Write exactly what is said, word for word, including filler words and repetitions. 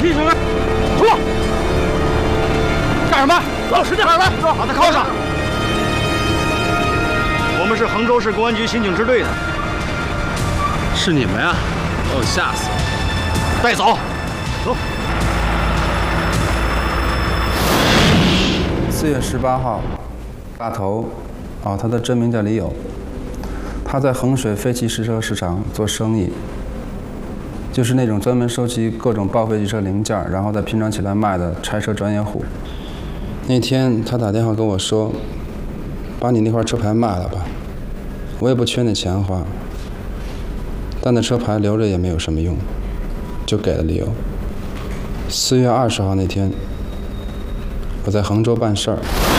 提醒来，出！干什么？老实点来，把他铐上。我们是衡州市公安局刑警支队的。 是你们呀？把我吓死了！ 带走，走。 四月十八号，大头，啊，他的真名叫李友，他在衡水废弃汽车市场做生意，就是那种专门收集各种报废汽车零件，然后再拼装起来卖的拆车专业户。那天他打电话跟我说：“把你那块车牌卖了吧，我也不缺那钱花，但那车牌留着也没有什么用，就给了理由。”四月二十号那天，我在衡州办事儿。